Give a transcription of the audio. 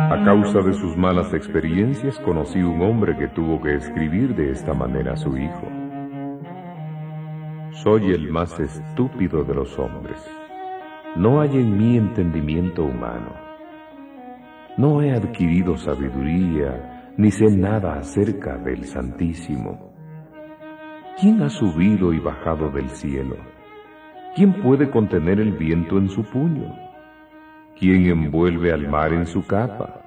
A causa de sus malas experiencias, conocí un hombre que tuvo que escribir de esta manera a su hijo. Soy el más estúpido de los hombres. No hay en mí entendimiento humano. No he adquirido sabiduría, ni sé nada acerca del Santísimo. ¿Quién ha subido y bajado del cielo? ¿Quién puede contener el viento en su puño? ¿Quién envuelve al mar en su capa?